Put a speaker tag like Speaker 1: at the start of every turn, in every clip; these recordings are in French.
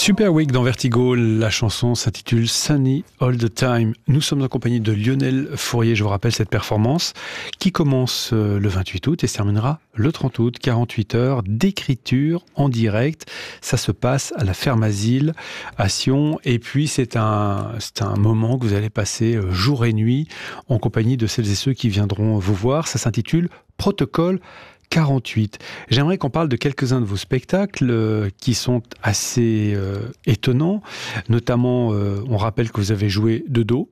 Speaker 1: Super Week dans Vertigo, la chanson s'intitule Sunny All the Time. Nous sommes en compagnie de Lionel Fourier, je vous rappelle cette performance qui commence le 28 août et se terminera le 30 août, 48 heures d'écriture en direct. Ça se passe à la Ferme Asile à Sion et puis c'est un moment que vous allez passer jour et nuit en compagnie de celles et ceux qui viendront vous voir. Ça s'intitule Protocole 48. J'aimerais qu'on parle de quelques-uns de vos spectacles qui sont assez étonnants. Notamment, on rappelle que vous avez joué de dos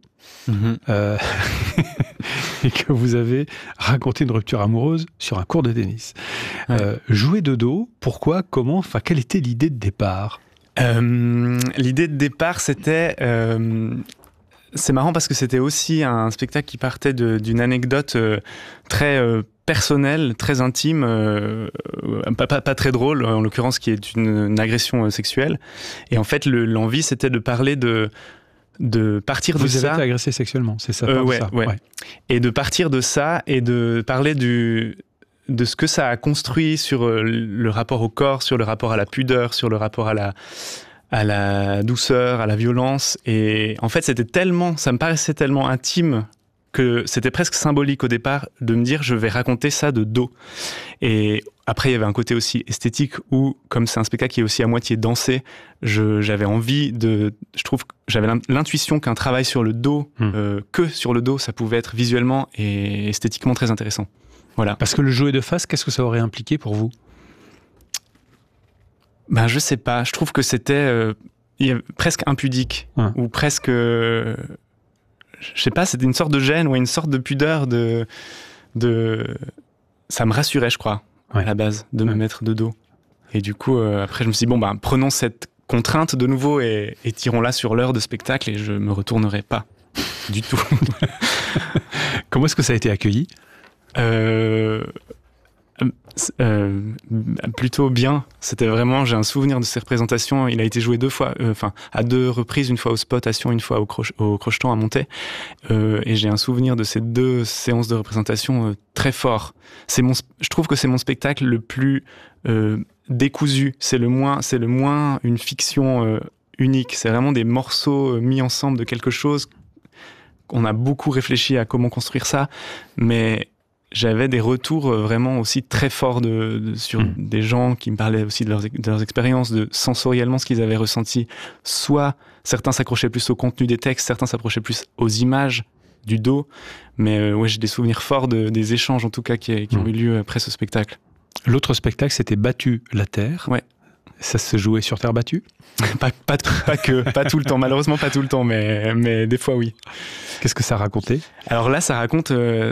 Speaker 1: et que vous avez raconté une rupture amoureuse sur un court de tennis. Ouais. Jouer de dos, pourquoi, comment, enfin, quelle était l'idée de départ ?
Speaker 2: L'idée de départ, c'était... c'est marrant parce que c'était aussi un spectacle qui partait d'une anecdote très personnelle, très intime, pas très drôle, en l'occurrence, qui est une agression sexuelle. Et en fait, l'envie, c'était de parler de partir de ça.
Speaker 1: Vous avez été agressé sexuellement, c'est ça,
Speaker 2: ouais.
Speaker 1: Ouais.
Speaker 2: Et de partir de ça et de parler de ce que ça a construit sur le rapport au corps, sur le rapport à la pudeur, sur le rapport à la douceur, à la violence. Et en fait, ça me paraissait tellement intime que c'était presque symbolique au départ de me dire je vais raconter ça de dos. Et après, il y avait un côté aussi esthétique où, comme c'est un spectacle qui est aussi à moitié dansé, j'avais envie je trouve que j'avais l'intuition qu'un travail sur le dos, que sur le dos, ça pouvait être visuellement et esthétiquement très intéressant. Voilà.
Speaker 1: Parce que le jouer de face, qu'est-ce que ça aurait impliqué pour vous ?
Speaker 2: Ben, je sais pas. Je trouve que c'était presque impudique. Ou presque... je sais pas, c'était une sorte de gêne ou une sorte de pudeur ça me rassurait, je crois, à la base, de me mettre de dos. Et du coup, après, je me suis dit, prenons cette contrainte de nouveau et tirons-la sur l'heure de spectacle et je me retournerai pas du tout.
Speaker 1: Comment est-ce que ça a été accueilli ?
Speaker 2: Plutôt bien. C'était vraiment, j'ai un souvenir de ces représentations. Il a été joué 2 fois, à 2 reprises, une fois au Spot à Sion, une fois au Crocheton à Montaix. Et j'ai un souvenir de ces 2 séances de représentation très fort. Je trouve que c'est mon spectacle le plus décousu. C'est le moins une fiction unique. C'est vraiment des morceaux mis ensemble de quelque chose. On a beaucoup réfléchi à comment construire ça, mais j'avais des retours vraiment aussi très forts sur des gens qui me parlaient aussi de leurs expériences, de sensoriellement ce qu'ils avaient ressenti. Soit certains s'accrochaient plus au contenu des textes, certains s'approchaient plus aux images du dos. Mais j'ai des souvenirs forts des échanges en tout cas qui ont eu lieu après ce spectacle.
Speaker 1: L'autre spectacle, c'était Battu la Terre.
Speaker 2: Ouais.
Speaker 1: Ça se jouait sur terre battue ?
Speaker 2: pas tout le temps, malheureusement pas tout le temps, mais des fois oui.
Speaker 1: Qu'est-ce que ça racontait ?
Speaker 2: Alors là, ça raconte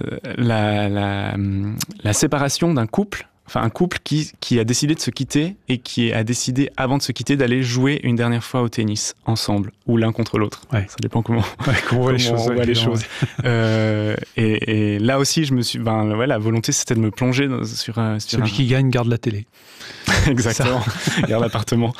Speaker 2: la séparation d'un couple, un couple qui a décidé de se quitter et qui a décidé, avant de se quitter, d'aller jouer une dernière fois au tennis ensemble, ou l'un contre l'autre. Ouais. Ça dépend comment
Speaker 1: on voit les choses.
Speaker 2: Et là aussi, je me suis, la volonté, c'était de me plonger sur
Speaker 1: celui qui gagne garde la télé.
Speaker 2: Exactement, garde l'appartement.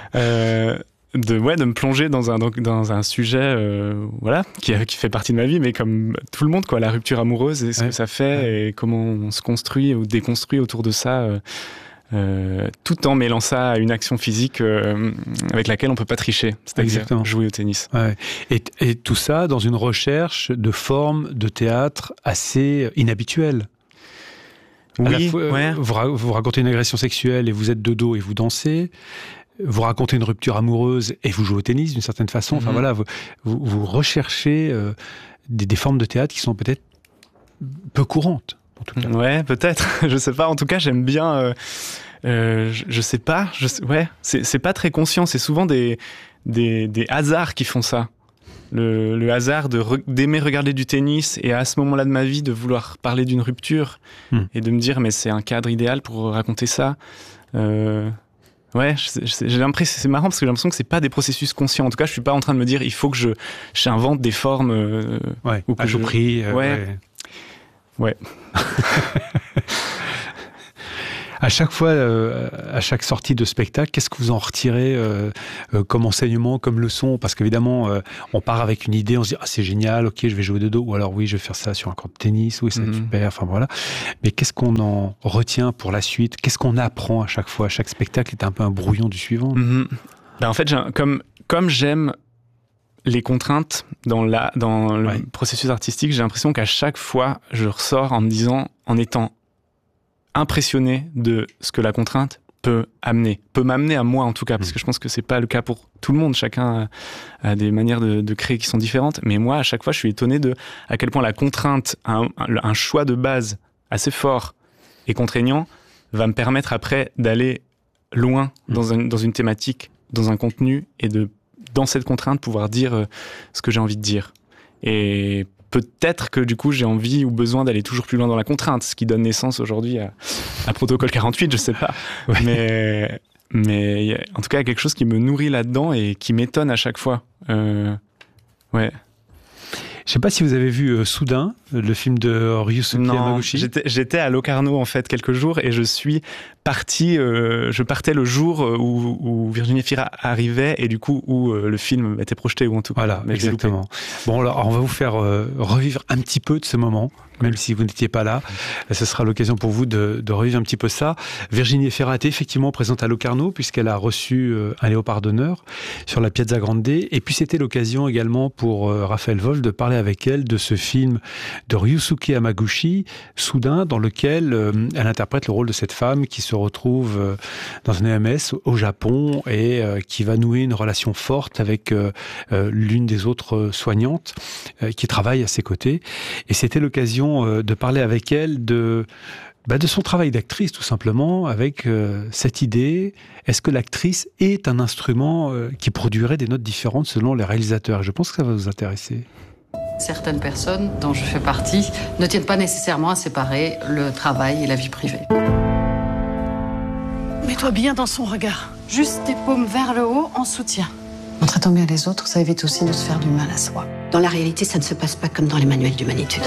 Speaker 2: De me plonger dans un sujet qui fait partie de ma vie, mais comme tout le monde, quoi, la rupture amoureuse et ce que ça fait et comment on se construit ou déconstruit autour de ça, tout en mêlant ça à une action physique avec laquelle on peut pas tricher, c'est-à-dire jouer au tennis.
Speaker 1: Ouais. Et tout ça dans une recherche de forme de théâtre assez inhabituelle.
Speaker 2: Oui,
Speaker 1: vous racontez une agression sexuelle et vous êtes de dos et vous dansez. Vous racontez une rupture amoureuse et vous jouez au tennis d'une certaine façon. Enfin voilà, vous recherchez des formes de théâtre qui sont peut-être peu courantes. En tout cas.
Speaker 2: Ouais, peut-être. Je sais pas. En tout cas, j'aime bien. Je sais pas. C'est pas très conscient. C'est souvent des hasards qui font ça. Le hasard d'aimer regarder du tennis et à ce moment-là de ma vie de vouloir parler d'une rupture et de me dire mais c'est un cadre idéal pour raconter ça. J'ai l'impression, c'est marrant parce que j'ai l'impression que c'est pas des processus conscients. En tout cas, je suis pas en train de me dire il faut que j'invente des formes
Speaker 1: ou que à tout prix.
Speaker 2: Ouais.
Speaker 1: À chaque fois, à chaque sortie de spectacle, qu'est-ce que vous en retirez comme enseignement, comme leçon ? Parce qu'évidemment, on part avec une idée, on se dit « Ah, c'est génial, ok, je vais jouer de dos. » Ou alors « Oui, je vais faire ça sur un court de tennis. Oui, c'est super. » Enfin, voilà. Mais qu'est-ce qu'on en retient pour la suite ? Qu'est-ce qu'on apprend à chaque fois ? Chaque spectacle est un peu un brouillon du suivant.
Speaker 2: En fait, comme j'aime les contraintes dans le processus artistique, j'ai l'impression qu'à chaque fois, je ressors en me disant, en étant impressionné de ce que la contrainte peut m'amener à moi en tout cas, parce que je pense que c'est pas le cas pour tout le monde, chacun a des manières de créer qui sont différentes, mais moi à chaque fois je suis étonné de à quel point la contrainte, un choix de base assez fort et contraignant va me permettre après d'aller loin dans une thématique, dans un contenu, et dans cette contrainte pouvoir dire ce que j'ai envie de dire. Et peut-être que du coup j'ai envie ou besoin d'aller toujours plus loin dans la contrainte, ce qui donne naissance aujourd'hui à Protocole 48, je sais pas. Oui. Mais en tout cas, il y a quelque chose qui me nourrit là-dedans et qui m'étonne à chaque fois. Ouais.
Speaker 1: Je ne sais pas si vous avez vu Soudain, le film de Ryusuke Hamaguchi.
Speaker 2: J'étais à Locarno en fait quelques jours et je partais le jour où Virginie Fira arrivait et du coup où le film était projeté ou en tout cas.
Speaker 1: Voilà, exactement. Bon, alors on va vous faire revivre un petit peu de ce moment. Même si vous n'étiez pas là, ce sera l'occasion pour vous de revivre un petit peu ça. Virginie Efira était effectivement présente à Locarno puisqu'elle a reçu un léopard d'honneur sur la Piazza Grande. Et puis c'était l'occasion également pour Raphaël Wolf de parler avec elle de ce film de Ryusuke Hamaguchi, Soudain, dans lequel elle interprète le rôle de cette femme qui se retrouve dans un EMS au Japon et qui va nouer une relation forte avec l'une des autres soignantes qui travaille à ses côtés. Et c'était l'occasion de parler avec elle de son travail d'actrice, tout simplement, avec cette idée, est-ce que l'actrice est un instrument qui produirait des notes différentes selon les réalisateurs? Je pense que ça va vous intéresser.
Speaker 3: Certaines personnes, dont je fais partie, ne tiennent pas nécessairement à séparer le travail et la vie privée. Mets-toi bien dans son regard. Juste tes paumes vers le haut en soutien. En traitant bien les autres, ça évite aussi de se faire du mal à soi.
Speaker 4: Dans la réalité, ça ne se passe pas comme dans les manuels d'humanitude.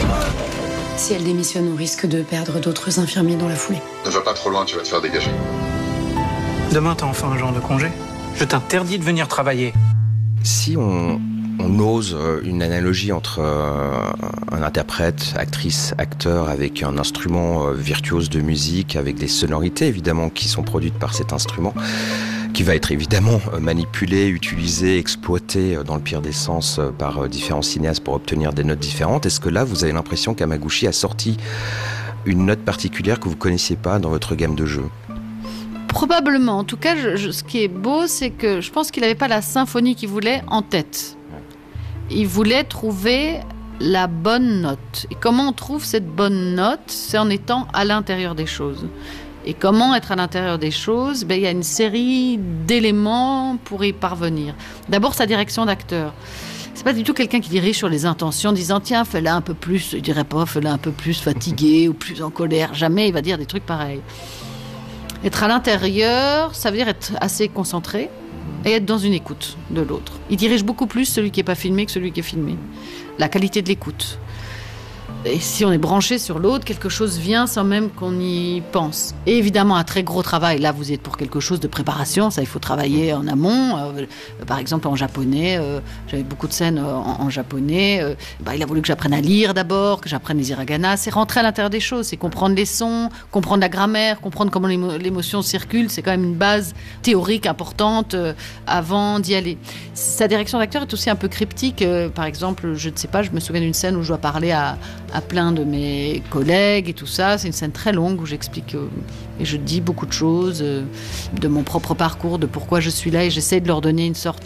Speaker 3: Si elle démissionne, on risque de perdre d'autres infirmiers dans la foulée.
Speaker 5: Ne va pas trop loin, tu vas te faire dégager.
Speaker 6: Demain, t'as enfin un genre de congé. Je t'interdis de venir travailler.
Speaker 7: Si on ose une analogie entre un interprète, actrice, acteur avec un instrument virtuose de musique, avec des sonorités évidemment qui sont produites par cet instrument, qui va être évidemment manipulé, utilisé, exploité dans le pire des sens par différents cinéastes pour obtenir des notes différentes. Est-ce que là, vous avez l'impression qu'Hamaguchi a sorti une note particulière que vous ne connaissiez pas dans votre gamme de jeux ?
Speaker 3: Probablement. En tout cas, ce qui est beau, c'est que je pense qu'il n'avait pas la symphonie qu'il voulait en tête. Il voulait trouver la bonne note. Et comment on trouve cette bonne note ? C'est en étant à l'intérieur des choses. Et comment être à l'intérieur des choses ? Il y a une série d'éléments pour y parvenir. D'abord, sa direction d'acteur. C'est pas du tout quelqu'un qui dirige sur les intentions, en disant tiens, fais-la un peu plus, il dirait pas fais-la un peu plus fatigué ou plus en colère. Jamais il va dire des trucs pareils. Être à l'intérieur, ça veut dire être assez concentré et être dans une écoute de l'autre. Il dirige beaucoup plus celui qui n'est pas filmé que celui qui est filmé. La qualité de l'écoute. Et si on est branché sur l'autre, quelque chose vient sans même qu'on y pense. Et évidemment, un très gros travail. Là, vous êtes pour quelque chose de préparation. Ça, il faut travailler en amont. Par exemple, en japonais, j'avais beaucoup de scènes en japonais. Il a voulu que j'apprenne à lire d'abord, que j'apprenne les hiragana. C'est rentrer à l'intérieur des choses. C'est comprendre les sons, comprendre la grammaire, comprendre comment l'émotion circule. C'est quand même une base théorique importante avant d'y aller. Sa direction d'acteur est aussi un peu cryptique. Par exemple, je ne sais pas, je me souviens d'une scène où je dois parler à plein de mes collègues et tout ça. C'est une scène très longue où j'explique et je dis beaucoup de choses de mon propre parcours, de pourquoi je suis là, et j'essaie de leur donner une sorte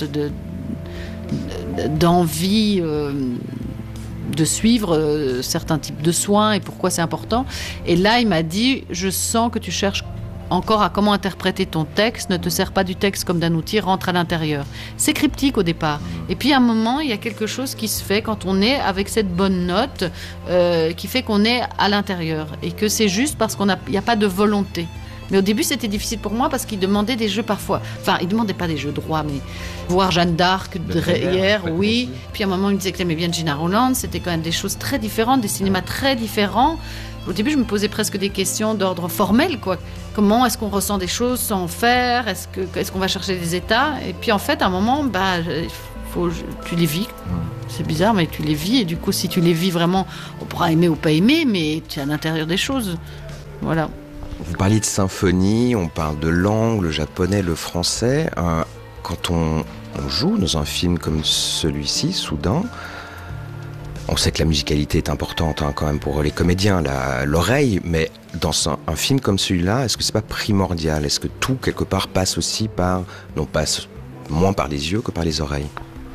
Speaker 3: d'envie de suivre certains types de soins et pourquoi c'est important. Et là, il m'a dit, je sens que tu cherches encore à comment interpréter ton texte, ne te sers pas du texte comme d'un outil, rentre à l'intérieur. C'est cryptique au départ. Et puis à un moment, il y a quelque chose qui se fait quand on est avec cette bonne note qui fait qu'on est à l'intérieur. Et que c'est juste parce qu'il n'y a pas de volonté. Mais au début, c'était difficile pour moi parce qu'il demandait des jeux parfois. Enfin, il ne demandait pas des jeux droits, mais voir Jeanne d'Arc derrière, oui. Puis à un moment, il me disait que t'aimais bien Gina Rowlands. C'était quand même des choses très différentes, des cinémas très différents. Au début, je me posais presque des questions d'ordre formel, quoi. Comment est-ce qu'on ressent des choses sans faire ? Est-ce qu'on va chercher des états ? Et puis en fait, à un moment, tu les vis. C'est bizarre, mais tu les vis. Et du coup, si tu les vis vraiment, on pourra aimer ou pas aimer, mais tu es à l'intérieur des choses. Voilà.
Speaker 7: Vous parliez de symphonie, on parle de langue, le japonais, le français. quand on joue dans un film comme celui-ci, Soudain, on sait que la musicalité est importante quand même pour les comédiens, l'oreille, mais dans un film comme celui-là, est-ce que c'est pas primordial? Est-ce que tout, quelque part, passe aussi passe moins par les yeux que par les oreilles?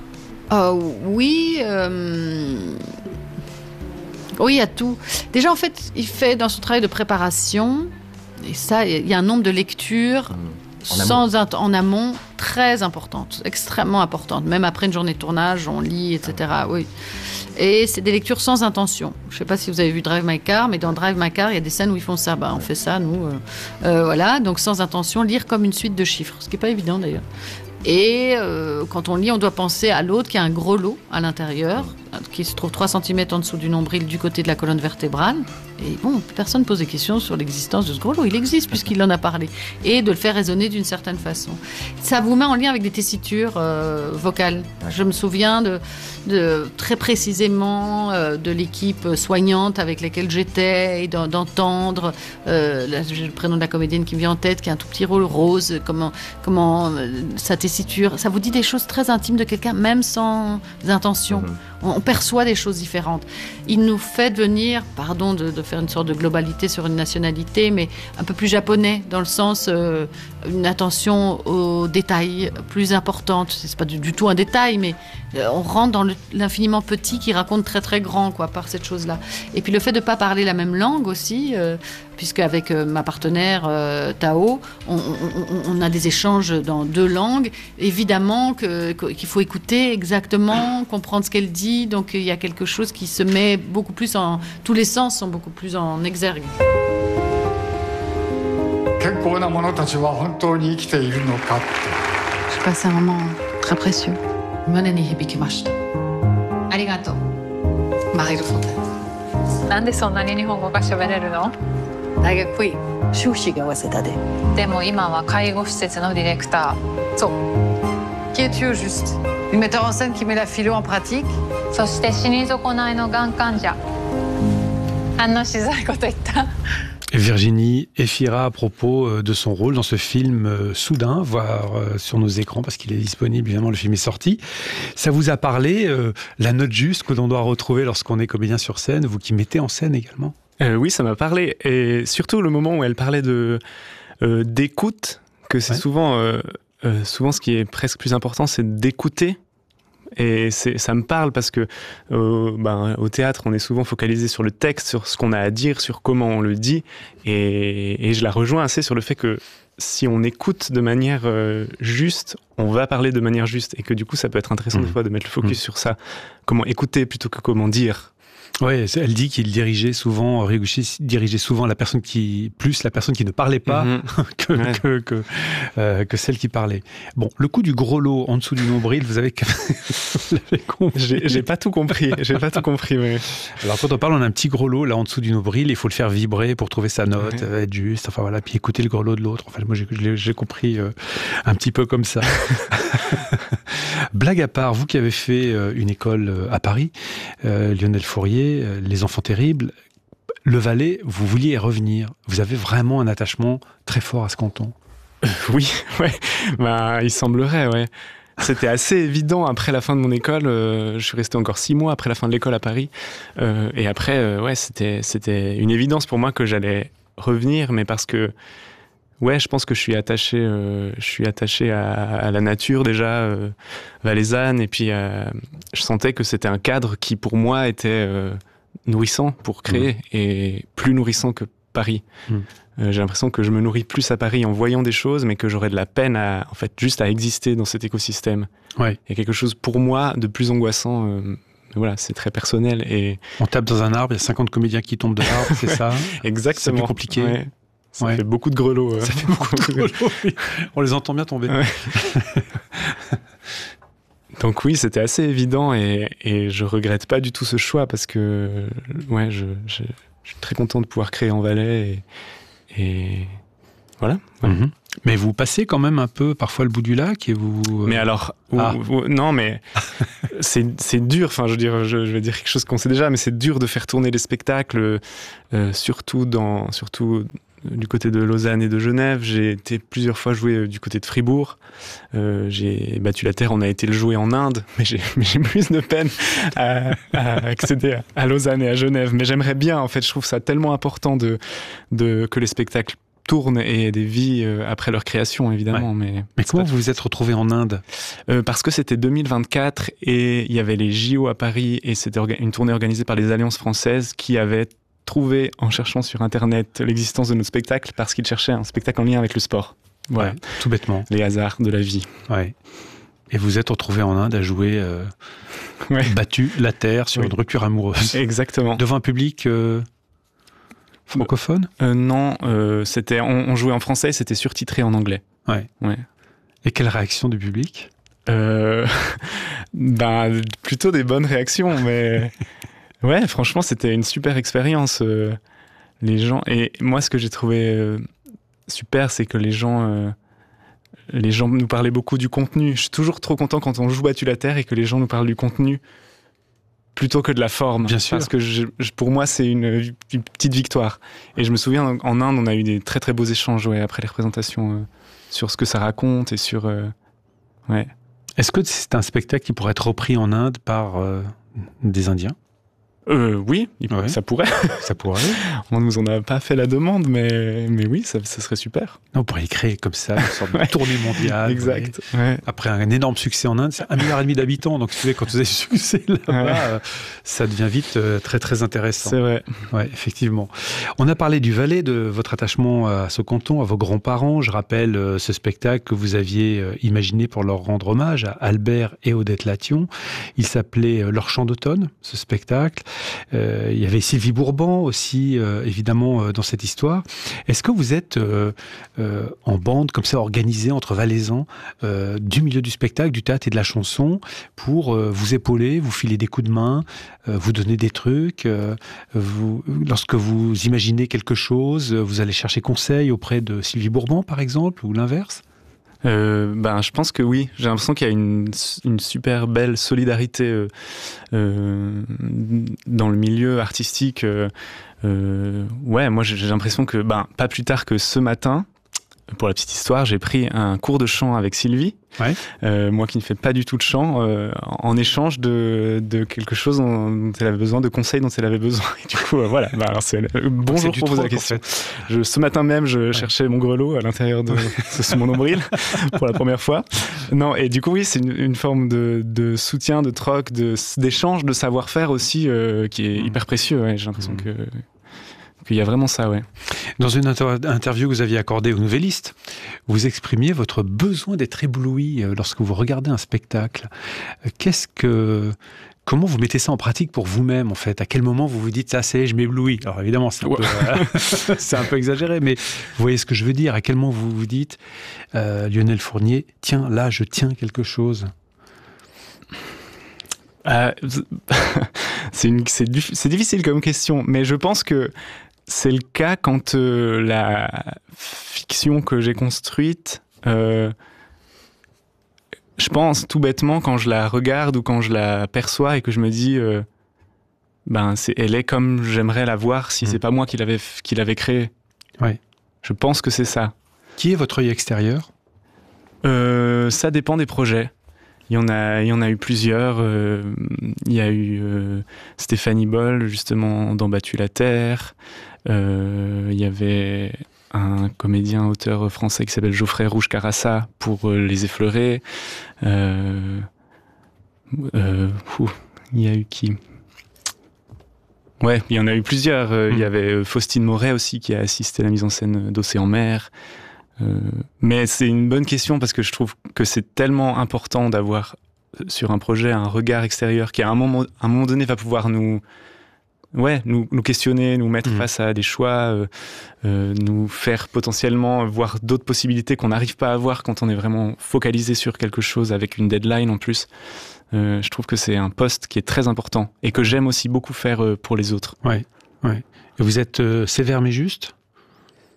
Speaker 3: Oui, il y a tout. Déjà, en fait, il fait dans son travail de préparation, et ça, il y a un nombre de lectures en amont très importante, extrêmement importante. Même après une journée de tournage, on lit, etc. Oui. Et c'est des lectures sans intention. Je ne sais pas si vous avez vu Drive My Car, mais dans Drive My Car, il y a des scènes où ils font ça. On fait ça, nous. Voilà, donc sans intention, lire comme une suite de chiffres, ce qui n'est pas évident d'ailleurs. Et quand on lit, on doit penser à l'autre qui a un gros lot à l'intérieur, qui se trouve 3 cm en dessous du nombril du côté de la colonne vertébrale. Et bon, personne ne pose des questions sur l'existence de ce gros lot. Il existe puisqu'il en a parlé. Et de le faire résonner d'une certaine façon. Ça vous met en lien avec des tessitures vocales. Je me souviens de très précisément de l'équipe soignante avec laquelle j'étais et d'entendre j'ai le prénom de la comédienne qui me vient en tête, qui a un tout petit rôle rose, comment sa tessiture, ça vous dit des choses très intimes de quelqu'un, même sans intention. On perçoit des choses différentes. Il nous fait devenir, pardon de faire une sorte de globalité sur une nationalité, mais un peu plus japonais, dans le sens une attention aux détails plus importante. C'est pas du tout un détail, mais on rentre dans l'infiniment petit qui raconte très très grand, quoi, par cette chose-là. Et puis le fait de ne pas parler la même langue aussi, puisque avec ma partenaire Tao, on a des échanges dans 2 langues. Évidemment qu'il faut écouter exactement, comprendre ce qu'elle dit. Donc il y a quelque chose qui se met beaucoup plus tous les sens sont beaucoup plus en exergue.
Speaker 8: Je passe un moment très précieux. Arigato. Marie Le Fontaine.
Speaker 9: なんでそんなに日本語が喋れるの？
Speaker 8: 大学来い。修士が早稲田で。
Speaker 9: でも今は介護施設のディレクター。
Speaker 8: そう。Qui es-tu au juste? Une metteur en scène qui met la philo en pratique?
Speaker 9: そして死に損ないのがん患者。あんなしづらいこと言った。
Speaker 1: Virginie Efira, à propos de son rôle dans ce film Soudain, voir sur nos écrans parce qu'il est disponible, évidemment le film est sorti. Ça vous a parlé, la note juste que l'on doit retrouver lorsqu'on est comédien sur scène, vous qui mettez en scène également?
Speaker 2: Oui, ça m'a parlé, et surtout le moment où elle parlait d'écoute, que c'est souvent ce qui est presque plus important, c'est d'écouter. Et ça me parle parce que au théâtre, on est souvent focalisé sur le texte, sur ce qu'on a à dire, sur comment on le dit. Et je la rejoins assez sur le fait que si on écoute de manière juste, on va parler de manière juste. Et que du coup, ça peut être intéressant des fois de mettre le focus sur ça. Comment écouter plutôt que comment dire.
Speaker 1: Oui, elle dit qu'il dirigeait souvent, Horiguchi dirigeait souvent la personne qui ne parlait pas que celle qui parlait. Bon, le coup du gros lot en dessous du nombril, vous l'avez compris.
Speaker 2: J'ai pas tout compris. Mais...
Speaker 1: Alors quand on parle, on a un petit gros lot là en dessous du nombril, il faut le faire vibrer pour trouver sa note, être juste. Enfin voilà, puis écouter le gros lot de l'autre. Enfin moi j'ai compris un petit peu comme ça. Blague à part, vous qui avez fait une école à Paris, Lionel Fourrier, Les Enfants Terribles, Le Valais, vous vouliez y revenir. Vous avez vraiment un attachement très fort à ce canton.
Speaker 2: Oui, ouais. Il semblerait, ouais. C'était assez évident après la fin de mon école. Je suis resté encore 6 mois après la fin de l'école à Paris. Et après, c'était une évidence pour moi que j'allais revenir, mais parce que ouais, je pense que je suis attaché à la nature déjà, valaisanne, et puis je sentais que c'était un cadre qui pour moi était nourrissant pour créer et plus nourrissant que Paris. J'ai l'impression que je me nourris plus à Paris en voyant des choses, mais que j'aurais de la peine à exister dans cet écosystème. Ouais. Il y a quelque chose pour moi de plus angoissant. Voilà, c'est très personnel. Et...
Speaker 1: On tape dans un arbre, il y a 50 comédiens qui tombent de l'arbre, c'est ça?
Speaker 2: Exactement.
Speaker 1: C'est plus compliqué.
Speaker 2: Ouais. Ça fait beaucoup de grelots.
Speaker 1: Ça fait beaucoup de grelots, oui. On les entend bien tomber. Ouais.
Speaker 2: Donc oui, c'était assez évident et je regrette pas du tout ce choix parce que je suis très content de pouvoir créer en Valais et voilà. Ouais.
Speaker 1: Mm-hmm. Mais vous passez quand même un peu parfois le bout du lac et vous...
Speaker 2: Mais alors, non, mais c'est dur. Enfin, je vais dire quelque chose qu'on sait déjà, mais c'est dur de faire tourner les spectacles, surtout du côté de Lausanne et de Genève. J'ai été plusieurs fois jouer du côté de Fribourg. J'ai battu la terre. On a été le jouer en Inde, mais j'ai plus de peine à accéder à Lausanne et à Genève. Mais j'aimerais bien, en fait, je trouve ça tellement important que les spectacles tournent et des vies après leur création, évidemment.
Speaker 1: Ouais. Mais comment vous vous êtes retrouvé en Inde ?
Speaker 2: Parce que c'était 2024 et il y avait les JO à Paris et c'était une tournée organisée par les Alliances françaises qui avaient trouvé, en cherchant sur Internet, l'existence de notre spectacle parce qu'ils cherchaient un spectacle en lien avec le sport. Voilà.
Speaker 1: Ouais, tout bêtement.
Speaker 2: Les hasards de la vie.
Speaker 1: Ouais. Et vous êtes retrouvé en Inde à jouer battu la terre sur une rupture amoureuse.
Speaker 2: Exactement.
Speaker 1: Devant un public francophone ?
Speaker 2: Non, on jouait en français et c'était surtitré en anglais.
Speaker 1: Ouais. Et quelle réaction du public ?
Speaker 2: Plutôt des bonnes réactions, mais ouais, franchement, c'était une super expérience. Les gens, et moi, ce que j'ai trouvé super, c'est que les gens nous parlaient beaucoup du contenu. Je suis toujours trop content quand on joue Battu la terre et que les gens nous parlent du contenu plutôt que de la forme.
Speaker 1: Bien sûr.
Speaker 2: Parce que pour moi, c'est une petite victoire. Et je me souviens, en Inde, on a eu des très très beaux échanges après les représentations sur ce que ça raconte et sur... ouais.
Speaker 1: Est-ce que c'est un spectacle qui pourrait être repris en Inde par des Indiens ?
Speaker 2: Oui, ça pourrait.
Speaker 1: Ça pourrait.
Speaker 2: On nous en a pas fait la demande, mais oui, ça serait super.
Speaker 1: On pourrait y créer comme ça une sorte de tournée mondiale.
Speaker 2: Exact.
Speaker 1: Après un énorme succès en Inde, c'est 1,5 milliard d'habitants. Donc, quand vous avez succès là-bas, ça devient vite très, très intéressant.
Speaker 2: C'est vrai.
Speaker 1: Ouais, effectivement. On a parlé du Valais, de votre attachement à ce canton, à vos grands-parents. Je rappelle ce spectacle que vous aviez imaginé pour leur rendre hommage à Albert et Odette Lation. Il s'appelait Leur chant d'automne, ce spectacle. Il y avait Sylvie Bourban aussi, évidemment, dans cette histoire. Est-ce que vous êtes en bande, comme ça, organisée entre Valaisans, du milieu du spectacle, du théâtre et de la chanson, pour vous épauler, vous filer des coups de main, vous donner des trucs, lorsque vous imaginez quelque chose, vous allez chercher conseil auprès de Sylvie Bourban, par exemple, ou l'inverse ?
Speaker 2: Je pense que oui. J'ai l'impression qu'il y a une super belle solidarité dans le milieu artistique. Moi j'ai l'impression que pas plus tard que ce matin, pour la petite histoire, j'ai pris un cours de chant avec Sylvie. Ouais. Moi qui ne fais pas du tout de chant, en échange de quelque chose dont elle avait besoin, de conseils dont elle avait besoin. Et du coup, voilà. C'est bonjour pour poser la question. En fait. Ce matin même, je cherchais mon grelot à l'intérieur de mon nombril pour la première fois. Non, et du coup, oui, c'est une forme de soutien, de troc, d'échange, de savoir-faire aussi, qui est hyper précieux. Ouais. J'ai l'impression qu'il y a vraiment ça, ouais.
Speaker 1: Dans une interview que vous aviez accordée aux Nouvellistes, vous exprimiez votre besoin d'être ébloui lorsque vous regardez un spectacle. Comment vous mettez ça en pratique pour vous-même, en fait ? À quel moment vous vous dites, ça c'est, je m'éblouis ? Alors évidemment, c'est un peu exagéré, mais vous voyez ce que je veux dire. À quel moment vous vous dites, Lionel Fournier, tiens, là, je tiens quelque chose ?
Speaker 2: C'est difficile comme question, mais je pense que c'est le cas quand la fiction que j'ai construite, je pense tout bêtement quand je la regarde ou quand je la perçois et que je me dis, elle est comme j'aimerais la voir si c'est pas moi qui l'avais créée.
Speaker 1: Ouais.
Speaker 2: Je pense que c'est ça.
Speaker 1: Qui est votre œil extérieur ?
Speaker 2: Ça dépend des projets. Il y en a eu plusieurs. Il y a eu Stéphanie Boll, justement, dans Battu la terre. Il y avait un comédien-auteur français qui s'appelle Geoffrey Rouge-Carassa pour Les Effleurés. Il y a eu qui ? Ouais, il y en a eu plusieurs. Il y avait Faustine Moret aussi qui a assisté à la mise en scène d'Océan Mer. Mais c'est une bonne question parce que je trouve que c'est tellement important d'avoir sur un projet un regard extérieur qui à un moment donné va pouvoir nous questionner, nous mettre face à des choix, nous faire potentiellement voir d'autres possibilités qu'on n'arrive pas à voir quand on est vraiment focalisé sur quelque chose avec une deadline en plus. Je trouve que c'est un poste qui est très important et que j'aime aussi beaucoup faire pour les autres.
Speaker 1: Ouais. Et vous êtes sévère mais juste ?
Speaker 2: C'est-à-dire ?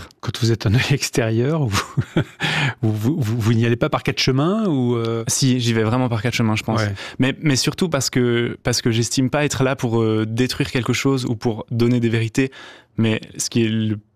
Speaker 1: Quand vous êtes un œil extérieur, vous n'y allez pas par quatre chemins ou
Speaker 2: Si, j'y vais vraiment par quatre chemins, je pense. Ouais. Mais surtout parce que j'estime pas être là pour détruire quelque chose ou pour donner des vérités. Mais ce qui est le